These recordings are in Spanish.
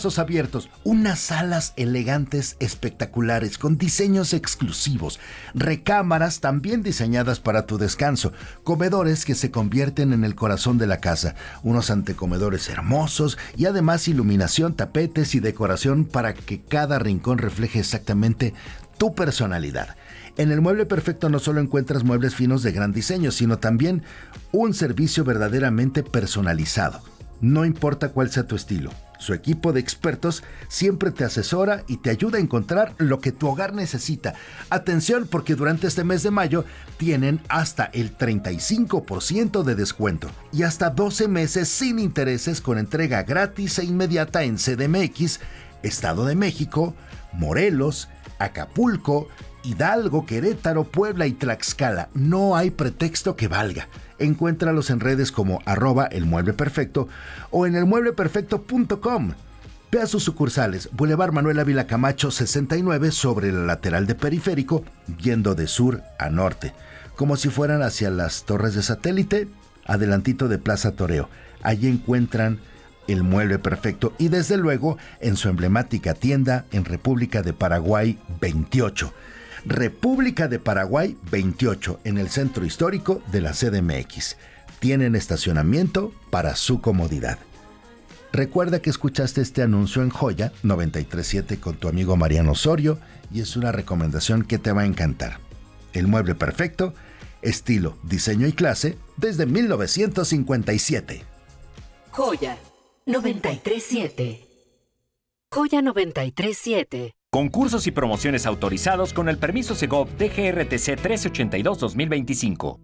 brazos abiertos, unas salas elegantes espectaculares con diseños exclusivos, recámaras también diseñadas para tu descanso, comedores que se convierten en el corazón de la casa, unos antecomedores hermosos y además iluminación, tapetes y decoración para que cada rincón refleje exactamente tu personalidad. En el Mueble Perfecto no solo encuentras muebles finos de gran diseño, sino también un servicio verdaderamente personalizado. No importa cuál sea tu estilo, su equipo de expertos siempre te asesora y te ayuda a encontrar lo que tu hogar necesita. Atención, porque durante este mes de mayo tienen hasta el 35% de descuento y hasta 12 meses sin intereses con entrega gratis e inmediata en CDMX, Estado de México, Morelos, Acapulco, Hidalgo, Querétaro, Puebla y Tlaxcala. No hay pretexto que valga. Encuéntralos en redes como @elmuebleperfecto o en elmuebleperfecto.com. Ve a sus sucursales, Boulevard Manuel Ávila Camacho 69 sobre la lateral de Periférico, yendo de sur a norte, como si fueran hacia las Torres de Satélite, adelantito de Plaza Toreo. Allí encuentran el Mueble Perfecto y desde luego en su emblemática tienda en República de Paraguay 28. República de Paraguay 28, en el centro histórico de la CDMX. Tienen estacionamiento para su comodidad. Recuerda que escuchaste este anuncio en Joya 93.7 con tu amigo Mariano Osorio y es una recomendación que te va a encantar. El Mueble Perfecto, estilo, diseño y clase desde 1957. Joya 93.7. Joya 93.7. Concursos y promociones autorizados con el permiso Segov DGRTC 1382-2025.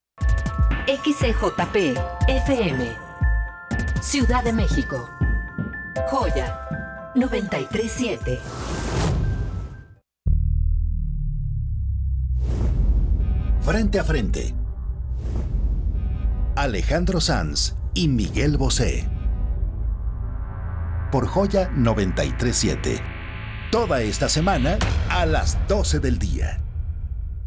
XCJP FM, Ciudad de México. Joya 93.7. Frente a frente. Alejandro Sanz y Miguel Bosé. Por Joya 93.7. Toda esta semana a las 12 del día.